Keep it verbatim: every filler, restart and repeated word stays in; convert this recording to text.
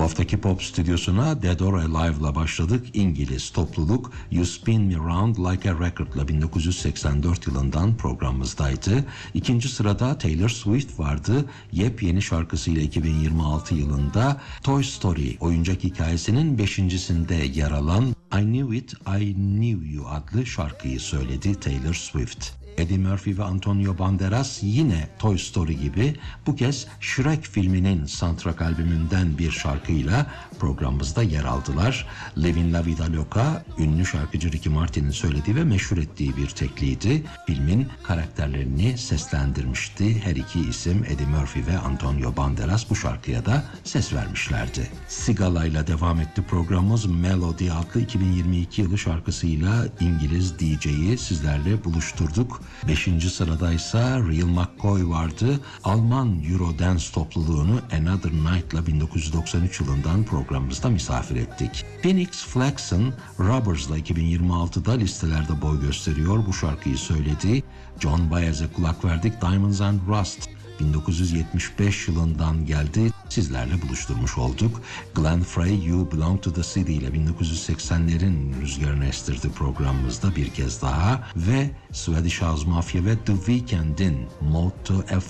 Bu haftaki Pop Stüdyosu'na Dead or Alive'la başladık. İngiliz topluluk You Spin Me Round Like a Record'la bin dokuz yüz seksen dört yılından programımızdaydı. İkinci sırada Taylor Swift vardı. Yepyeni şarkısıyla iki bin yirmi altı yılında Toy Story oyuncak hikayesinin beşincisinde yer alan I Knew It, I Knew You adlı şarkıyı söyledi Taylor Swift. Eddie Murphy ve Antonio Banderas yine Toy Story gibi bu kez Shrek filminin soundtrack albümünden bir şarkıyla programımızda yer aldılar. Livin La Vida Loca, ünlü şarkıcı Ricky Martin'in söylediği ve meşhur ettiği bir tekliydi. Filmin karakterlerini seslendirmişti. Her iki isim Eddie Murphy ve Antonio Banderas bu şarkıya da ses vermişlerdi. Sigala ile devam etti programımız. Melody adlı iki bin yirmi iki yılı şarkısıyla İngiliz D J'yi sizlerle buluşturduk. Beşinci sıradaysa Real McCoy vardı. Alman Eurodance topluluğunu Another Night'la bin dokuz yüz doksan üç yılından programımızda misafir ettik. Phoenix Flax'ın Rubbers'la iki bin yirmi altıda listelerde boy gösteriyor. Bu şarkıyı söyledi. John Baez'e kulak verdik. Diamonds and Rust bin dokuz yüz yetmiş beş yılından geldi. Sizlerle buluşturmuş olduk. Glenn Frey You Belong to the City ile bin dokuz yüz seksenlerin rüzgarını estirdi programımızda bir kez daha ve Swedish House Mafia ve The Weeknd'in Mode to F